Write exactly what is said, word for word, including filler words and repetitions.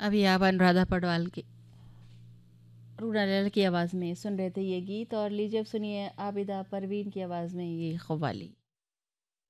अभी आप अनुराधा पडवाल की रूना लाल की आवाज़ में सुन रहे थे ये गीत, और लीजिए अब सुनिए आबिदा परवीन की आवाज़ में ये ख्वाली।